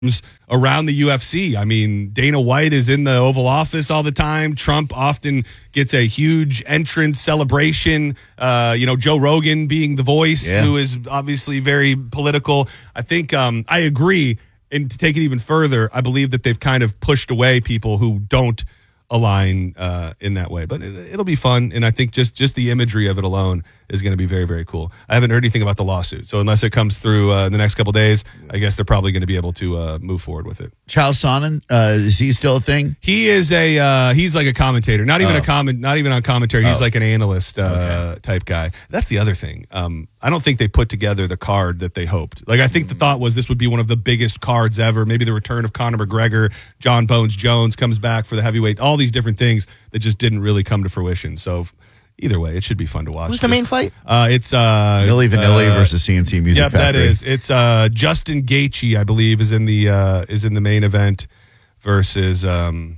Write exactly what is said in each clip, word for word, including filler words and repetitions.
around the U F C. I mean, Dana White is in the Oval Office all the time. Trump often gets a huge entrance celebration. Uh, you know, Joe Rogan being the voice, yeah. who is obviously very political. I think um, I agree. And to take it even further, I believe that they've kind of pushed away people who don't align uh, in that way. But it, it'll be fun. And I think just, just the imagery of it alone is going to be very, very cool. I haven't heard anything about the lawsuit. So unless it comes through uh, in the next couple of days, I guess they're probably going to be able to uh, move forward with it. Chael Sonnen, uh, is he still a thing? He is a, uh, he's like a commentator, not even oh. a comment, not even on commentary. He's oh. like an analyst uh, okay. type guy. That's the other thing. Um, I don't think they put together the card that they hoped. Like, I think mm. the thought was this would be one of the biggest cards ever. Maybe the return of Conor McGregor, John Bones Jones comes back for the heavyweight, all these different things that just didn't really come to fruition. So either way, it should be fun to watch. Who's the main fight? Uh, it's uh, Milli Vanilli uh, versus C N C Music yep, Factory. that is. It's uh, Justin Gaethje, I believe, is in the uh, is in the main event versus um,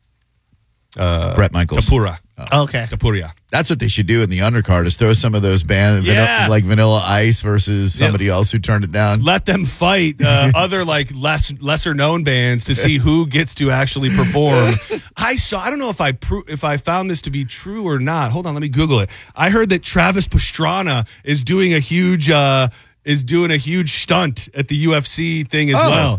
uh, Brett Michaels. Kapura. Oh. Okay. Kapuria. That's what they should do in the undercard is throw some of those bands Yeah. vanilla, like Vanilla Ice versus somebody else who turned it down. Let them fight uh, other like less lesser known bands to see who gets to actually perform. I saw. I don't know if I pro- if I found this to be true or not. Hold on, let me Google it. I heard that Travis Pastrana is doing a huge uh, is doing a huge stunt at the U F C thing as Oh. well.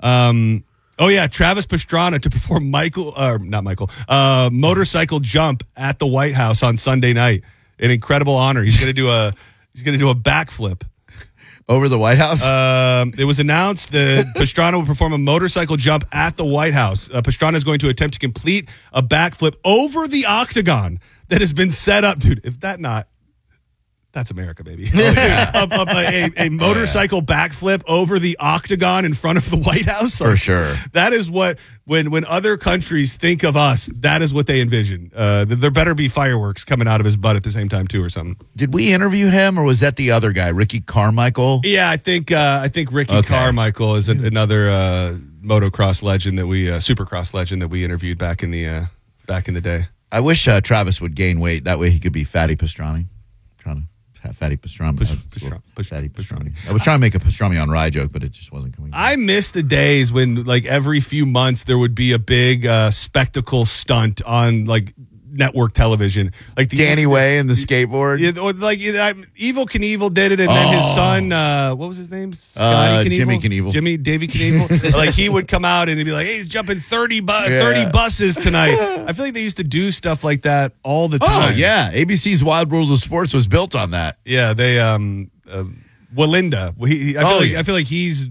Um, Oh, yeah, Travis Pastrana to perform Michael, uh, not Michael, uh, motorcycle jump at the White House on Sunday night. An incredible honor. He's going to do a he's going to do a backflip. Over the White House? Um, it was announced that Pastrana will perform a motorcycle jump at the White House. Uh, Pastrana is going to attempt to complete a backflip over the octagon that has been set up. Dude, if that not, that's America, baby. Oh, yeah. a, a, a, a motorcycle oh, yeah. backflip over the octagon in front of the White House. For sure. That is what, when when other countries think of us, that is what they envision. Uh, there better be fireworks coming out of his butt at the same time, too, or something. Did we interview him, or was that the other guy, Ricky Carmichael? Yeah, I think uh, I think Ricky okay. Carmichael is an, another uh, motocross legend that we, uh, supercross legend that we interviewed back in the uh, back in the day. I wish uh, Travis would gain weight. That way he could be Fatty Pastrami. Trying to. Fatty pastrami. Push, pastrami. Push, Fatty pastrami. I was trying to make a pastrami on rye joke, but it just wasn't coming. I miss the days when, like, every few months there would be a big uh, spectacle stunt on, like, network television, like the Danny Way and the skateboard. Yeah, or like I, Evil Knievel did it, and then oh. his son, uh, what was his name? Uh, Knievel? Jimmy Knievel. Jimmy Davy Knievel. Like he would come out and he'd be like, "Hey, he's jumping thirty, bu- yeah. thirty buses tonight." I feel like they used to do stuff like that all the time. Oh yeah, A B C's Wild World of Sports was built on that. Yeah, they um, uh, Walinda. He, he, I, feel oh, like, yeah. I feel like he's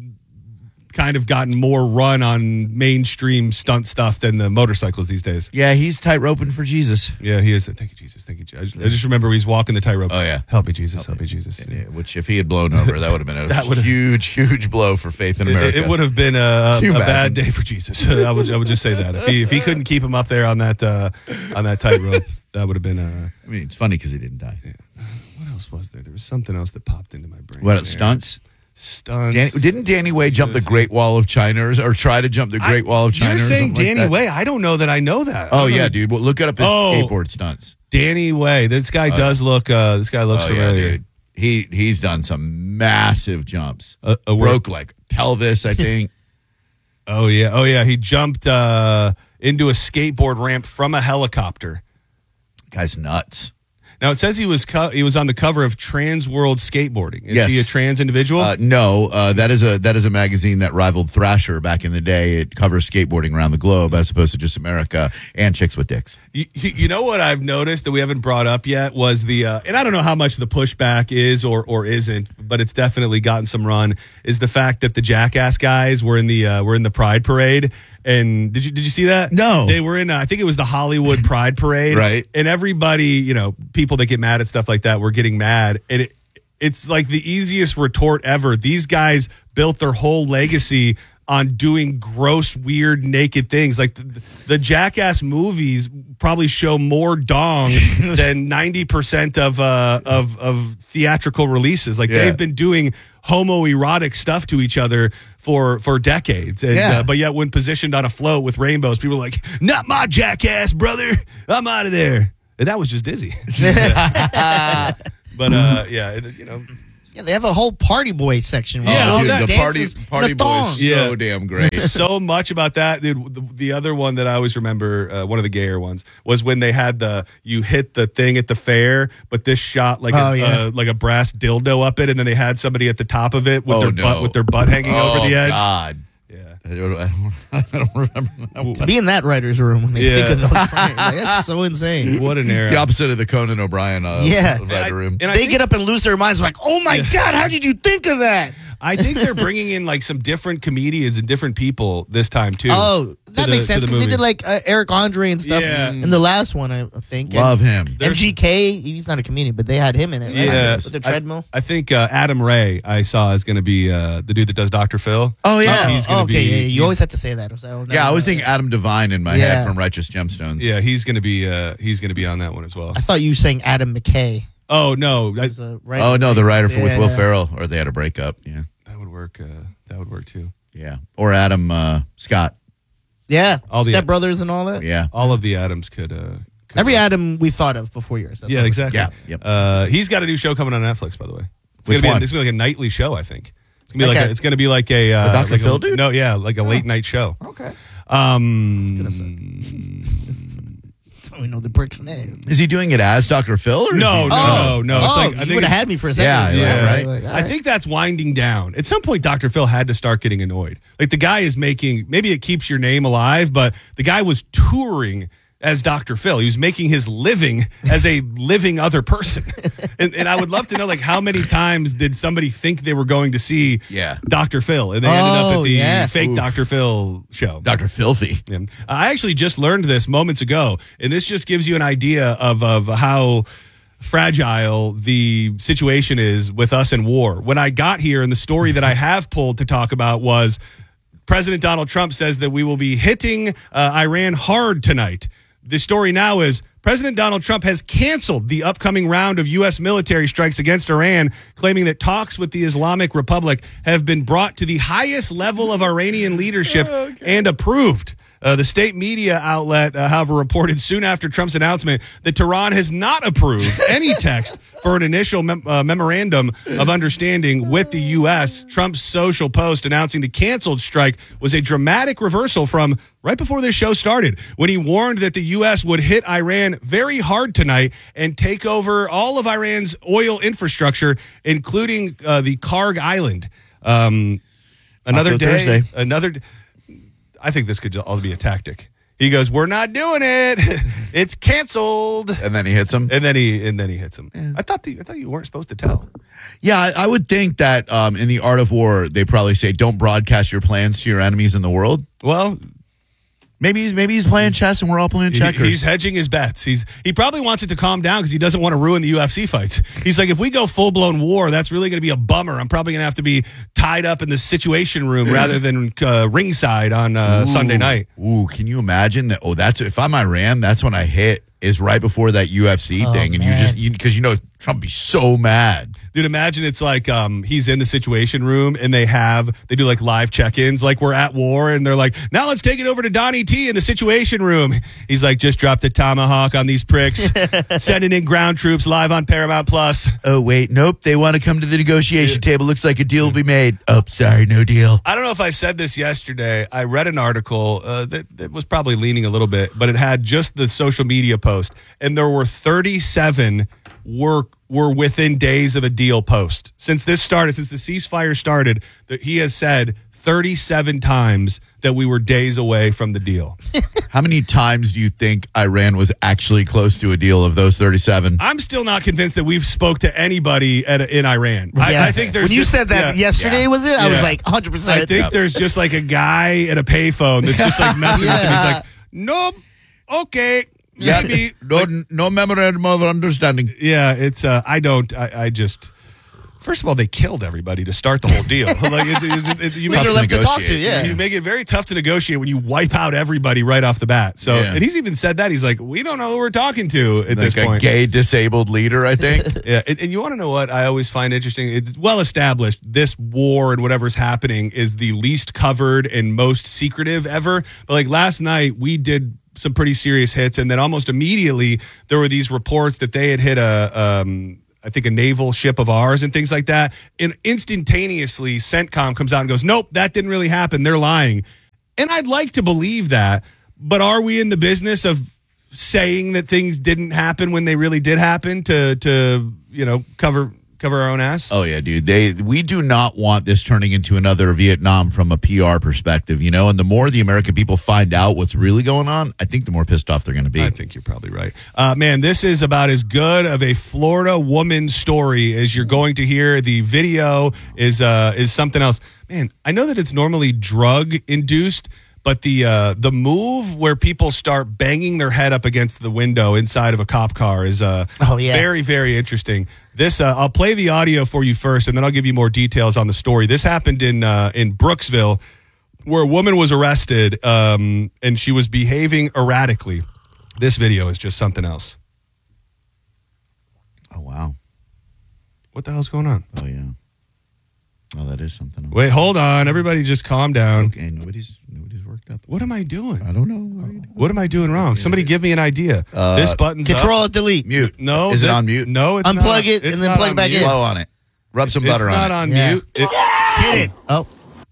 kind of gotten more run on mainstream stunt stuff than the motorcycles these days. Yeah, he's tight roping for Jesus. Yeah, he is. Thank you, Jesus. Thank you, Jesus. I just remember he's walking the tightrope. Oh, yeah. Help me, Jesus. Help, Help me, Jesus. Yeah, which, if he had blown over, that would have been a That would've- huge, huge blow for faith in America. It, it would have been a, Can you a bad imagine? day for Jesus. I would I would just say that. If he if he couldn't keep him up there on that uh, on that tightrope, that would have been a. I mean, it's funny because he didn't die. Yeah. What else was there? There was something else that popped into my brain. What, there. stunts? Stunts. Danny, didn't Danny Way jump the Great Wall of China or, or try to jump the Great I, Wall of China? You're or saying something Danny like that? Way? I don't know that I know that. Oh I yeah, know. dude. Well, look it up his Oh. skateboard stunts. Danny Way. This guy Oh, does look. Uh, this guy looks Oh yeah, familiar. dude. He he's done some massive jumps. Uh, uh, Broke like pelvis, I think. Oh yeah. Oh yeah. He jumped uh, into a skateboard ramp from a helicopter. Guy's nuts. Now it says he was co- he was on the cover of Trans World Skateboarding. Is Yes. he a trans individual? Uh, no, uh, that is a that is a magazine that rivaled Thrasher back in the day. It covers skateboarding around the globe as opposed to just America and chicks with dicks. You, you know what I've noticed that we haven't brought up yet was the, uh, and I don't know how much the pushback is or or isn't, but it's definitely gotten some run. Is the fact that the Jackass guys were in the uh, were in the Pride Parade, and did you did you see that? No. They were in. Uh, I think it was the Hollywood Pride Parade, Right. And everybody, you know, people that get mad at stuff like that were getting mad, and it, it's like the easiest retort ever. These guys built their whole legacy on doing gross, weird, naked things. Like the, the Jackass movies probably show more dong than ninety percent of uh, of of theatrical releases. Like Yeah. they've been doing homoerotic stuff to each other for for decades. And, Yeah. uh, but yet when positioned on a float with rainbows, people are like, "Not my Jackass, brother. I'm out of there." And that was just Dizzy. But uh, yeah, it, you know. Yeah, they have a whole party boy section. Yeah, oh, all dude, that the party dances party in a boy thong. is so Yeah. damn great. So much about that, dude. The, the other one that I always remember, uh, one of the gayer ones, was when they had the you hit the thing at the fair, but this shot like Oh, a yeah. uh, like a brass dildo up it, and then they had somebody at the top of it with Oh, their no. butt with their butt hanging oh, over the edge. God. Yeah. I don't, I don't, I don't remember that one. To be in that writer's room when they Yeah. think of those pranks, like, that's so insane. What an era. It's the opposite of the Conan O'Brien uh, Yeah. writer room. And I They think- get up and lose their minds like, oh my God, how did you think of that? I think they're bringing in like some different comedians and different people this time too. Oh, to that the- makes to sense the because they movie. did like uh, Eric Andre and stuff Yeah. in the last one, I I think. And Love him. There's- M G K, he's not a comedian, but they had him in it. Right? Yeah, With the I- treadmill. I, think uh, Adam Ray I saw is going to be uh, the dude that does Doctor Phil. Oh, yeah. he's oh, gonna okay, be- yeah, you he's- always have to say that. So Yeah, I was thinking Adam Devine in my Yeah. head from Righteous Gemstones. Yeah, he's going to be uh, he's going to be on that one as well. I thought you were saying Adam McKay. Oh no, I, Who's a writer. Oh, no, the writer for with Yeah, Will yeah. Ferrell, or they had a breakup. Yeah. that would work. Uh, that would work too. Yeah. Or Adam uh, Scott. Yeah, All the- Step Brothers and all that. Yeah. All of the Adams could. Uh, could Every work. Adam we thought of before yours. That's Yeah, all. exactly. Yeah, yep. Uh, he's got a new show coming on Netflix, by the way. It's Which gonna be a- one? it's gonna be like a nightly show, I think. It's gonna be like Okay. a, it's gonna be like a uh, A Doctor like Phil a, dude? No, yeah, like a late night show. Okay. Um, Don't we know the brick's name? Is he doing it as Doctor Phil? Or is no, he- no, Oh. no. It's oh, like I you think would have it's- had me for a second. Yeah, yeah, right. Like, all I think that's winding down. At some point, Doctor Phil had to start getting annoyed. Like the guy is making, maybe it keeps your name alive, but the guy was touring as Doctor Phil. He was making his living as a living other person. and, and I would love to know, like, how many times did somebody think they were going to see Yeah. Doctor Phil, and they ended up Oh, at the yeah. fake Oof. Doctor Phil show. Doctor Filthy. Yeah. I actually just learned this moments ago, and this just gives you an idea of of how fragile the situation is with us in war. When I got here, and the story that I have pulled to talk about was President Donald Trump says that we will be hitting uh, Iran hard tonight. The story now is President Donald Trump has canceled the upcoming round of U S military strikes against Iran, claiming that talks with the Islamic Republic have been brought to the highest level of Iranian leadership and approved. Uh, the state media outlet, uh, however, reported soon after Trump's announcement that Tehran has not approved any text for an initial mem- uh, memorandum of understanding with the U S. Trump's social post announcing the canceled strike was a dramatic reversal from right before this show started, when he warned that the U S would hit Iran very hard tonight and take over all of Iran's oil infrastructure, including uh, the Karg Island. Um, another Taco day, Thursday. another. D- I think this could all be a tactic. He goes, "We're not doing it. It's canceled." And then he hits him. And then he and then he hits him. I thought the, I thought you weren't supposed to tell. Yeah, I, I would think that um, in the art of war, they probably say, don't broadcast your plans to your enemies in the world. Well, Maybe he's, maybe he's playing chess and we're all playing he- checkers. he's hedging his bets. He's he probably wants it to calm down because he doesn't want to ruin the U F C fights. He's like, if we go full blown war, that's really going to be a bummer. I'm probably going to have to be tied up in the Situation Room rather than uh, ringside on uh, Sunday night. Ooh, can you imagine that? Oh, that's if I'm Iran, that's when I hit is right before that U F C Oh, thing, and you man. just because you, you know Trump would be so mad. Dude, imagine it's like um, he's in the Situation Room and they have, they do like live check-ins, like we're at war and they're like, now let's take it over to Donnie T in the Situation Room. He's like, just dropped a tomahawk on these pricks, sending in ground troops live on Paramount Plus. Oh wait, nope, they want to come to the negotiation table. Looks like a deal will be made. Oh, sorry, no deal. I don't know if I said this yesterday. I read an article uh, that, that was probably leaning a little bit, but it had just the social media post, and there were thirty-seven were were within days of a deal post. Since this started, since the ceasefire started, that he has said thirty-seven times that we were days away from the deal. How many times do you think Iran was actually close to a deal of those thirty-seven? I'm still not convinced that we've spoke to anybody at, in Iran. I, Yeah. I think there's when you just- said that yeah. yesterday, Yeah. was it? I was Yeah. like one hundred percent. I think there's just like a guy at a payphone that's just like messing with him. He's Yeah. like, nope, okay, Yeah, maybe. no, no memorandum of understanding. Yeah, it's. Uh, I don't. I, I just. First of all, they killed everybody to start the whole deal. like it, it, it, you They're make it, left to talk to, negotiate. yeah. you make it very tough to negotiate when you wipe out everybody right off the bat. So, Yeah. and he's even said that he's like, we don't know who we're talking to at Like this a point. gay disabled leader, I think. Yeah, and, and you want to know what I always find interesting? It's well established. This war and whatever's happening is the least covered and most secretive ever. But like last night, we did some pretty serious hits, and then almost immediately there were these reports that they had hit a um, I think, a naval ship of ours and things like that. And instantaneously, CENTCOM comes out and goes, nope, that didn't really happen. They're lying. And I'd like to believe that. But are we in the business of saying that things didn't happen when they really did happen to, to you know, cover cover our own ass? Oh yeah, dude. They we do not want this turning into another Vietnam from a P R perspective, you know. And the more the American people find out what's really going on, I think the more pissed off they're going to be. I think you're probably right. Uh, man, this is about as good of a Florida woman story as you're going to hear. The video is uh, is something else. Man, I know that it's normally drug induced. But the uh, the move where people start banging their head up against the window inside of a cop car is uh, oh, yeah. very, very interesting. This uh, I'll play the audio for you first, and then I'll give you more details on the story. This happened in uh, in Brooksville, where a woman was arrested, um, and she was behaving erratically. This video is just something else. Oh wow! What the hell's going on? Oh yeah. Oh, that is something else. Wait, hold on. Everybody just calm down. Okay, nobody's nobody's worked up. What am I doing? I don't know. What, are you doing? What am I doing wrong? Somebody give me an idea. Uh, this button's Control up. delete. Mute. No. Is it that- on mute? No, it's Unplug not. it It's and then not plug on back mute. in. Blow on it. Rub some It's butter not on on it. Yeah. mute. It- Hit it. Oh.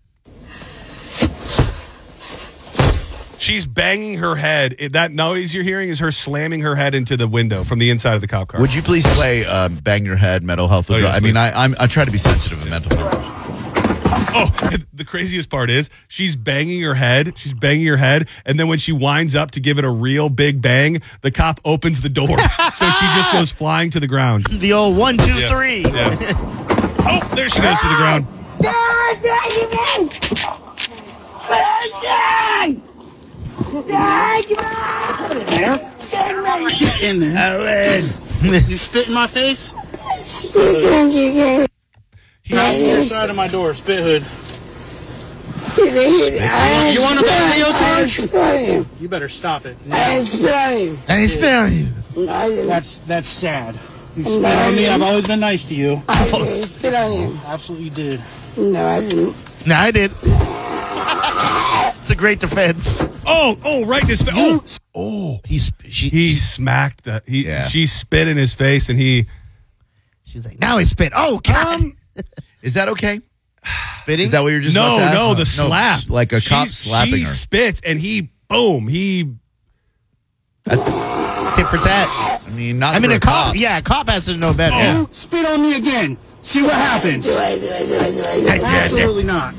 she's banging her head. It- that noise you're hearing is her slamming her head into the window from the inside of the cop car. Would you please play um, "Bang Your Head"? Mental health. Oh, Will yes, Drive? I mean, please. I I'm, I try to be sensitive to mental health. Oh, the craziest part is she's banging her head. She's banging her head. And then when she winds up to give it a real big bang, the cop opens the door. So she just goes flying to the ground. The old one, two, Yeah. three. Yeah. Oh, there she goes to the ground. In there. You spit in my face? Pass the other side of my door, spit hood. You want a video charge? You better stop it. And it's spelling. That's that's sad. You spit on me. I've always been nice to you. Absolutely did. No, I did. It's a great defense. Oh, oh, right in his face. Oh, oh. He's she. He smacked the, he, Yeah. she spit in his face and he, She was like, now he spit. Oh, God. um, Is that okay? Spitting? Is that what you're just about no, to ask? no, the slap. s- like a She- cop slapping she her. spits and he, boom, he, tit for tat. I mean, not I mean, for a cop, yeah, a cop has to know better. Oh. You spit on me again. See what happens. Absolutely not.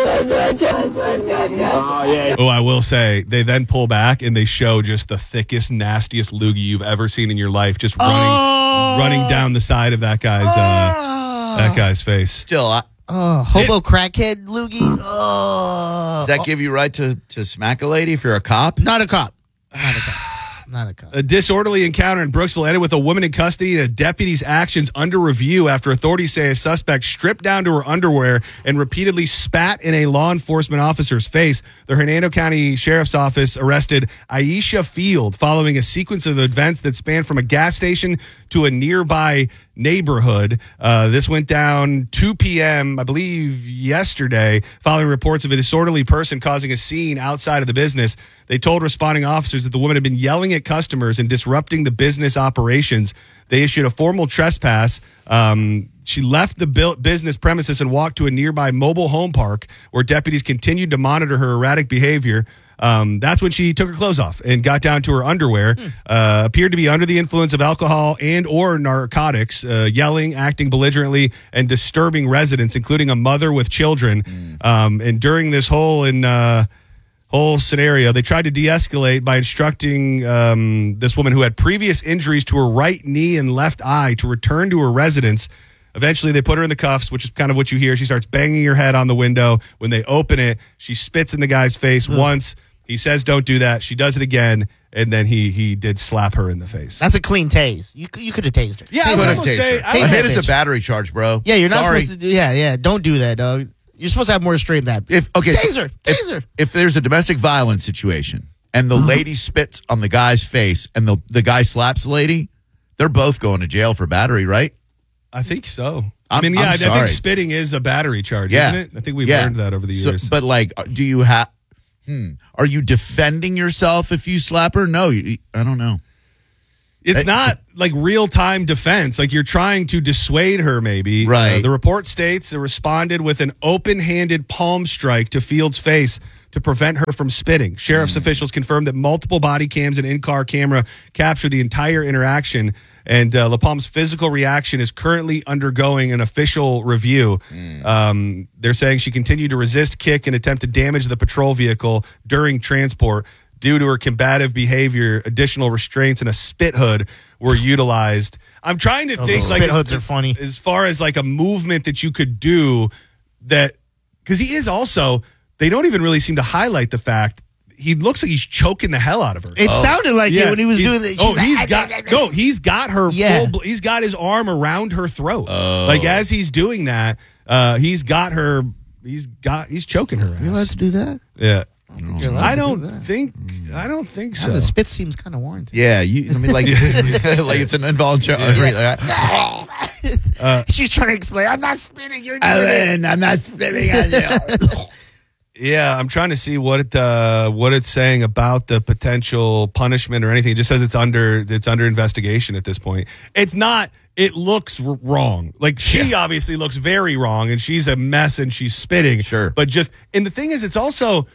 oh, I will say, they then pull back and they show just the thickest, nastiest loogie you've ever seen in your life, just running, Oh. running down the side of that guy's, uh, that guy's face. Still, I, Oh, hobo crackhead loogie. Oh. does that give you right to, to smack a lady if you're a cop? Not a cop. Not a cop. Not a cop. A disorderly encounter in Brooksville ended with a woman in custody and a deputy's actions under review after authorities say a suspect stripped down to her underwear and repeatedly spat in a law enforcement officer's face. The Hernando County Sheriff's Office arrested Aisha Field following a sequence of events that spanned from a gas station to a nearby neighborhood. Uh, this went down two p.m., I believe, yesterday, following reports of a disorderly person causing a scene outside of the business. They told responding officers that the woman had been yelling at customers and disrupting the business operations. They issued a formal trespass. Um, she left the bu- business premises and walked to a nearby mobile home park where deputies continued to monitor her erratic behavior. Um, that's when she took her clothes off and got down to her underwear, uh, appeared to be under the influence of alcohol and or narcotics, uh, yelling, acting belligerently, and disturbing residents, including a mother with children. Um, and during this whole in, uh, whole scenario, they tried to de-escalate by instructing um, this woman who had previous injuries to her right knee and left eye to return to her residence. Eventually, they put her in the cuffs, which is kind of what you hear. She starts banging her head on the window. When they open it, she spits in the guy's face once. He says, don't do that. She does it again, and then he he did slap her in the face. That's a clean tase. You, you could have tased her. Yeah, I was Could have almost tased say, her. I Tase A was- that hit is a bitch. battery charge, bro. Yeah, you're not Sorry. supposed to do Yeah, yeah. Don't do that, dog. You're supposed to have more restraint than that. If okay, so Taser, if- taser. If, there's a domestic violence situation and the lady spits on the guy's face and the the guy slaps the lady, they're both going to jail for battery, right? I think so. I I'm- mean, yeah, I'm I, I sorry. think spitting is a battery charge, Yeah, isn't it? I think we've Yeah. learned that over the So- years. but like, do you have? Hmm. Are you defending yourself if you slap her? No, you, I don't know. It's not like real-time defense. Like you're trying to dissuade her, maybe. Right. Uh, the report states it responded with an open-handed palm strike to Fields' face to prevent her from spitting. Sheriff's mm. officials confirmed that multiple body cams and in-car camera captured the entire interaction, and uh, LaPalme's physical reaction is currently undergoing an official review. Mm. Um, they're saying she continued to resist, kick, and attempt to damage the patrol vehicle during transport. Due to her combative behavior, additional restraints and a spit hood were utilized. I'm trying to oh, think like spit hoods as, are funny. as far as like a movement that you could do that, because he is also, they don't even really seem to highlight the fact he looks like he's choking the hell out of her. It oh. sounded like yeah, it when he was he's, doing the. Oh, like, he's got no. He's got her. Yeah. Full, he's got his arm around her throat. Oh. Like as he's doing that, uh, he's got her. He's got. He's choking her ass. You allowed to do that? Yeah. I, I don't do think. I don't think so. Yeah, the spit seems kind of warranted. Yeah, you. I mean, like, like it's an involuntary. Yeah. uh, She's trying to explain. I'm not spitting. You're doing it. I'm not spitting on you. Yeah, I'm trying to see what it, uh, what it's saying about the potential punishment or anything. It just says it's under it's under investigation at this point. It's not. It looks r- wrong. Like she yeah. obviously looks very wrong, and she's a mess, and she's spitting. Sure, but just and the thing is, it's also.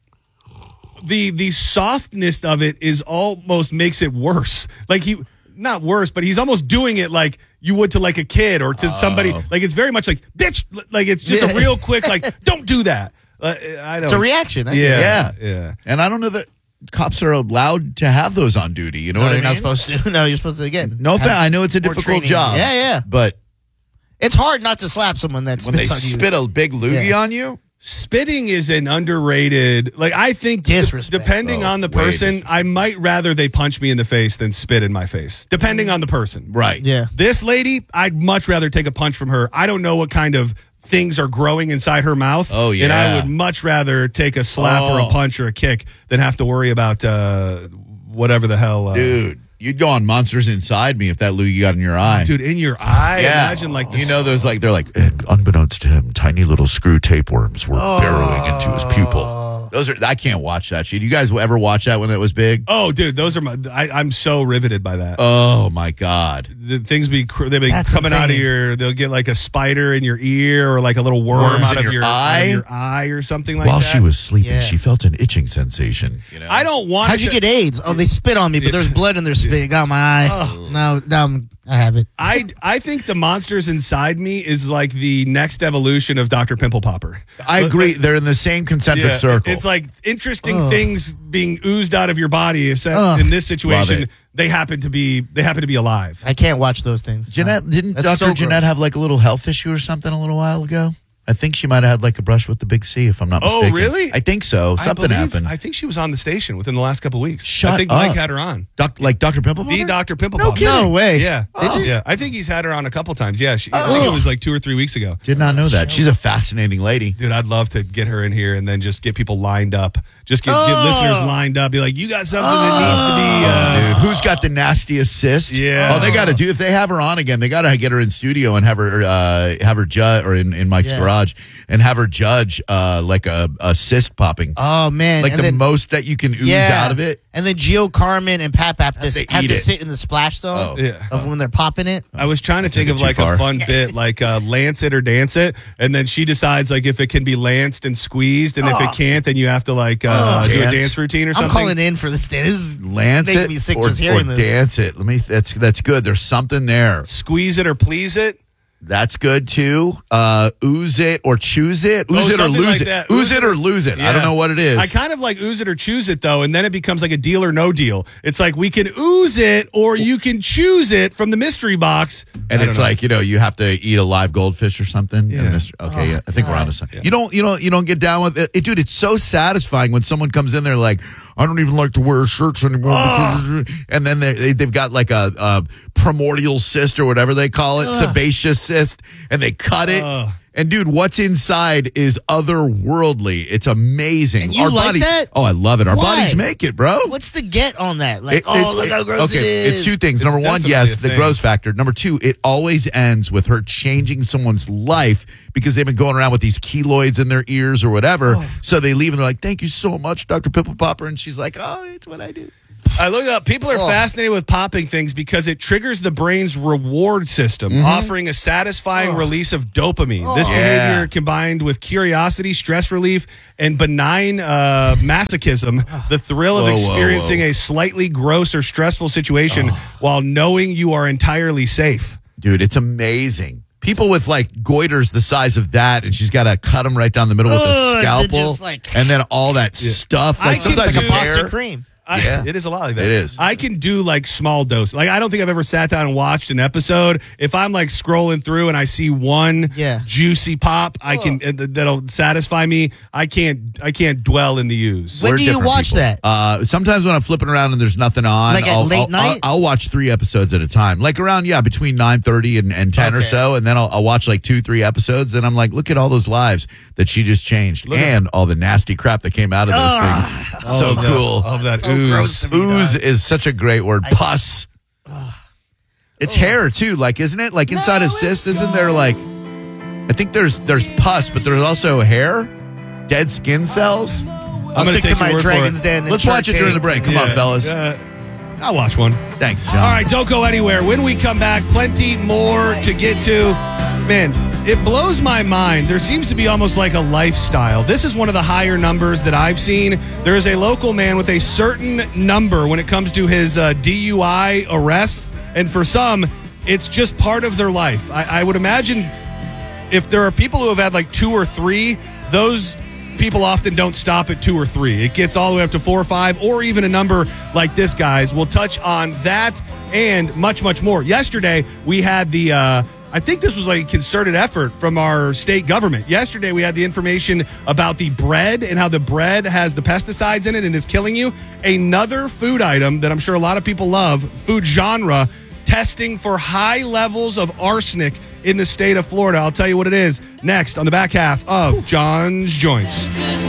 The the softness of it is almost makes it worse. Like he, not worse, but he's almost doing it like you would to like a kid or to oh. somebody. Like it's very much like bitch. Like it's just yeah. a real quick like don't do that. Uh, I don't. It's a reaction. I yeah, yeah, yeah. And I don't know that cops are allowed to have those on duty. You know no, what I you're mean? Not supposed to. No, you're supposed to again. No offense. I know it's a difficult training. job. Yeah, yeah. But it's hard not to slap someone that when they spits on spit you. a big loogie yeah. on you. Spitting is an underrated, like I think disrespect. Depending oh, on the person, I might rather they punch me in the face than spit in my face, depending on the person. Right. Yeah. This lady, I'd much rather take a punch from her. I don't know what kind of things are growing inside her mouth. Oh, yeah. And I would much rather take a slap oh. or a punch or a kick than have to worry about uh, whatever the hell. Uh, Dude. You'd go on Monsters Inside Me if that loogie got in your eye. Dude, in your eye? Yeah. Imagine like this. You know, those like, they're like, and unbeknownst to him, tiny little screw tapeworms were oh. burrowing into his pupil. Those are, I can't watch that shit. You guys ever watch that when it was big? Oh, dude, those are my, I, I'm so riveted by that. Oh, my God. The things be, they'll be That's coming insane. out of your, they'll get like a spider in your ear or like a little worm Worms out in of your your, eye? out of your eye or something like While that. she was sleeping, Yeah. she felt an itching sensation. You know? I don't want How'd you to, get AIDS? Oh, they spit on me, but there's blood in their spit. It got my eye. Oh. No, no, I'm- I have it. I, I think the monsters inside me is like the next evolution of Doctor Pimple Popper. I agree. They're in the same concentric Yeah, circle. It's like interesting Ugh. things being oozed out of your body. Except Ugh. in this situation, it. they happen to be they happen to be alive. I can't watch those things. Jeanette, didn't That's Doctor so Jeanette gross. have like a little health issue or something a little while ago? I think she might have had like a brush with the big C, if I'm not Oh, mistaken. really? I think so. I Something believe- happened. I think she was on the station within the last couple of weeks. Shut I think up. Mike had her on. Doc, like Doctor Pimple The Popper? Doctor Pimple No Popper. kidding. No way. Yeah. Did you? Yeah. I think he's had her on a couple times. Yeah. She, I think it was like two or three weeks ago. Did not know that. She's a fascinating lady. Dude, I'd love to get her in here and then just get people lined up. Just get, get Oh. listeners lined up. Be like, you got something that needs to be. Oh, Uh, dude, who's got the nastiest cyst? Yeah. Oh, they got to do if they have her on again. They got to get her in studio and have her uh, have her judge or in, in Mike's Yeah. garage and have her judge uh, like a, a cyst popping, Oh man! like and the then, most that you can ooze yeah. out of it. And then Gio Carmen and Pat Pap Have just to have eat to it. sit in the splash zone Oh. Yeah. of when they're popping it. I was trying to think it of too like far. a fun bit, like uh, lance it or dance it, and then she decides like if it can be lanced and squeezed, and if it can't, then you have to like uh, Oh. do Dance. a dance routine or something. I'm calling in for this. This is Lance making it me sick or, just or hearing this. dance it. Let me. That's that's good. There's something there. Squeeze it or please it. That's good too. Uh, ooze it or choose it. Ooze Oh, it or something lose like it. that. Ooze it or lose it. I don't know what it is. I kind of like ooze it or choose it though, and then it becomes like a deal or no deal. It's like we can ooze it or you can choose it from the mystery box. And I it's don't know. like, you know, you have to eat a live goldfish or something. Yeah. And Mister Okay, Oh, yeah, I think we're God. on to something. You don't, you don't, you don't get down with it. It- dude. It's so satisfying when someone comes in there like, I don't even like to wear shirts anymore, Oh. because, and then they, they they've got like a, a primordial cyst or whatever they call it, sebaceous cyst, and they cut it. Ugh. And dude, what's inside is otherworldly. It's amazing. And you like body- that? Oh, I love it. Our Why? bodies make it, bro. What's the get on that? Like, It- oh, it's- look how it- gross okay, it is. it's two things. It's Number one, definitely yes, a the thing. gross factor. Number two, it always ends with her changing someone's life because they've been going around with these keloids in their ears or whatever. Oh. So they leave and they're like, "Thank you so much, Doctor Pimple Popper," and she's like, "Oh, it's what I do." I looked up. People are Oh. fascinated with popping things because it triggers the brain's reward system, Mm-hmm. offering a satisfying release of dopamine. This Yeah. behavior, combined with curiosity, stress relief, and benign uh, masochism, the thrill of Whoa, whoa, experiencing whoa. a slightly gross or stressful situation while knowing you are entirely safe. Dude, it's amazing. People with like goiters the size of that, and she's got to cut them right down the middle with Ugh, a they're scalpel, just like- and then all that stuff. I Like can sometimes do- it's Like a Boston hair. cream. I, Yeah. It is a lot like that. It is. I can do like small dose. Like I don't think I've ever sat down and watched an episode. If I'm like scrolling through and I see one Yeah. juicy pop, I can uh, that'll satisfy me. I can't I can't dwell in the use. When We're do you different watch people. that? Uh, sometimes when I'm flipping around and there's nothing on, Like at I'll, late I'll, night? I'll, I'll watch three episodes at a time. Like around, yeah, between nine thirty and, and ten or Okay. so. And then I'll, I'll watch like two, three episodes. And I'm like, look at all those lives that she just changed and all the nasty crap that came out of those things. So Of the- cool. Of that So ooze. gross to me. Ooze is such a great word. Pus. It's hair too, like isn't it? Like inside a cyst, isn't there like? I think there's there's pus, but there's also hair, dead skin cells. I'll gonna stick take to your my word for Dragon's it. Den. and Let's Shark watch it during the Tank. break. Come on, Yeah. fellas. Uh, I'll watch one. Thanks, John. All right, don't go anywhere. When we come back, plenty more to get to. Man, it blows my mind. There seems to be almost like a lifestyle. This is one of the higher numbers that I've seen. There is a local man with a certain number when it comes to his uh, D U I arrests. And for some, it's just part of their life. I, I would imagine if there are people who have had like two or three, those people often don't stop at two or three. It gets all the way up to four or five, or even a number like this, guys. We'll touch on that and much, much more. Yesterday, we had the, uh, I think this was like a concerted effort from our state government. Yesterday, we had the information about the bread and how the bread has the pesticides in it and is killing you. Another food item that I'm sure a lot of people love, food genre, testing for high levels of arsenic in the state of Florida. I'll tell you what it is next on the back half of John's Joints.